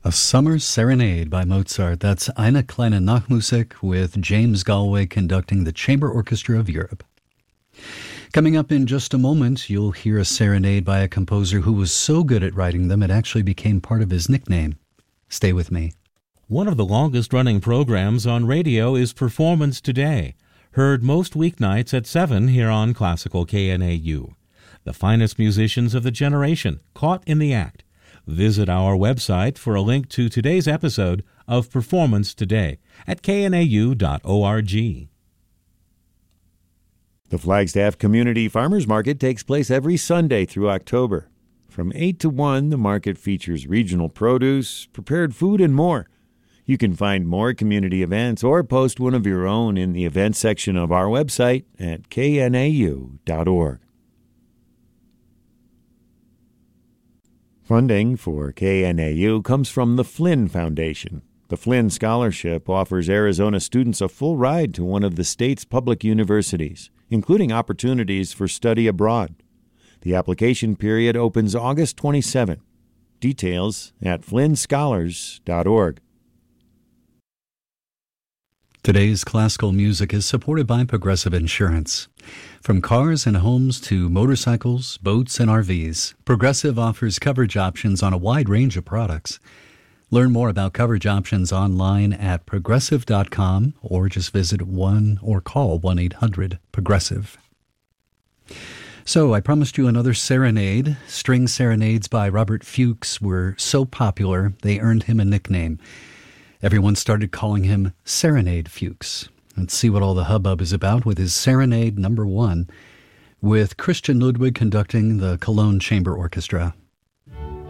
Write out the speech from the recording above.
A Summer Serenade by Mozart. That's Eine kleine Nachtmusik with James Galway conducting the Chamber Orchestra of Europe. Coming up in just a moment, you'll hear a serenade by a composer who was so good at writing them it actually became part of his nickname. Stay with me. One of the longest-running programs on radio is Performance Today, heard most weeknights at 7 here on Classical KNAU. The finest musicians of the generation caught in the act. Visit our website for a link to today's episode of Performance Today at knau.org. The Flagstaff Community Farmers Market takes place every Sunday through October. From 8 to 1, the market features regional produce, prepared food, and more. You can find more community events or post one of your own in the events section of our website at knau.org. Funding for KNAU comes from the Flynn Foundation. The Flynn Scholarship offers Arizona students a full ride to one of the state's public universities, including opportunities for study abroad. The application period opens August 27. Details at flynnscholars.org. Today's classical music is supported by Progressive Insurance. From cars and homes to motorcycles, boats, and RVs, Progressive offers coverage options on a wide range of products. Learn more about coverage options online at progressive.com or just visit or call 1-800-PROGRESSIVE. So I promised you another serenade. String serenades by Robert Fuchs were so popular they earned him a nickname. Everyone started calling him Serenade Fuchs. Let's see what all the hubbub is about with his Serenade No. 1, with Christian Ludwig conducting the Cologne Chamber Orchestra.